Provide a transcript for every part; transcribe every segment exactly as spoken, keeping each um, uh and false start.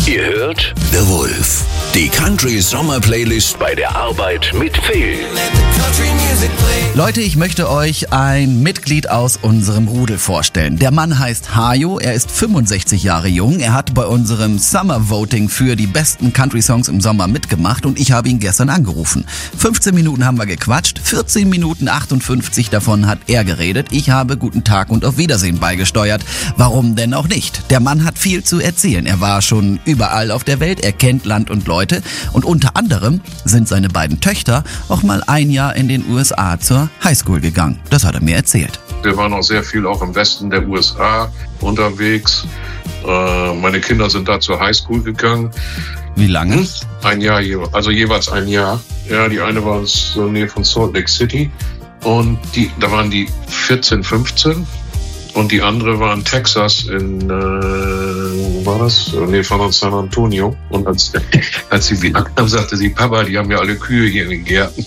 Ihr hört The Wolf, die Country Sommer Playlist bei der Arbeit mit Phil. Leute, ich möchte euch ein Mitglied aus unserem Rudel vorstellen. Der Mann heißt Hajo, er ist fünfundsechzig Jahre jung. Er hat bei unserem Summer Voting für die besten Country-Songs im Sommer mitgemacht und ich habe ihn gestern angerufen. fünfzehn Minuten haben wir gequatscht, vierzehn Minuten achtundfünfzig davon hat er geredet. Ich habe Guten Tag und auf Wiedersehen beigesteuert. Warum denn auch nicht? Der Mann hat viel zu erzählen. Er war schon überall auf der Welt, er kennt Land und Leute und unter anderem sind seine beiden Töchter auch mal ein Jahr in den U S A zur Highschool gegangen. Das hat er mir erzählt. Wir waren auch sehr viel auch im Westen der U S A unterwegs. Äh, meine Kinder sind da zur Highschool gegangen. Wie lange? Hm? Ein Jahr, also jeweils ein Jahr. Ja, die eine war so in der Nähe von Salt Lake City und die, da waren die vierzehn, fünfzehn. Und die andere war in Texas, in, äh, wo war das? In der Nähe von San Antonio. Und als, als sie wieder kam, sagte sie, Papa, die haben ja alle Kühe hier in den Gärten.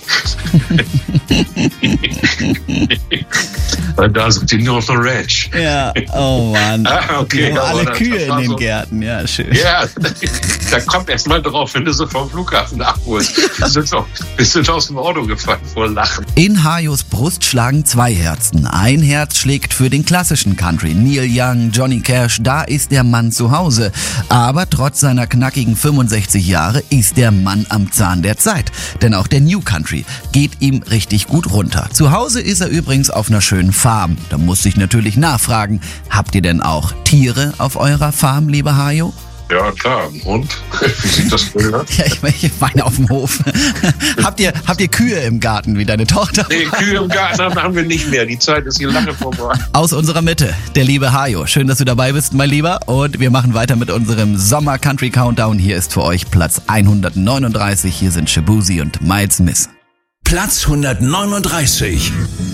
Weil da sind die nur auf der Ranch. Ja, oh Mann. Ah, okay. Ja, alle das, Kühe das in den so, Gärten, ja, schön. Ja, da kommt erst mal drauf, wenn du sie vom Flughafen abholst. Wir sind, auch, wir sind aus dem Auto gefallen vor Lachen. In Hajos Brust schlagen zwei Herzen. Ein Herz schlägt für den klassischen Country. Neil Young, Johnny Cash, da ist der Mann zu Hause. Aber trotz seiner knackigen fünfundsechzig Jahre ist der Mann am Zahn der Zeit. Denn auch der New Country geht ihm richtig gut runter. Zu Hause ist er übrigens auf einer schönen Farm. Da muss ich natürlich nachfragen, habt ihr denn auch Tiere auf eurer Farm, lieber Hajo? Ja, klar. Und? Wie sieht das wohl aus? Ja, ich meine auf dem Hof. habt ihr, habt ihr Kühe im Garten, wie deine Tochter? Nee, Kühe im Garten haben wir nicht mehr. Die Zeit ist hier lange vorbei. Aus unserer Mitte, der liebe Hajo. Schön, dass du dabei bist, mein Lieber. Und wir machen weiter mit unserem Sommer Country Countdown. Hier ist für euch Platz hundertneununddreißig. Hier sind Shaboozey und Miles Smith. Platz hundertneununddreißig.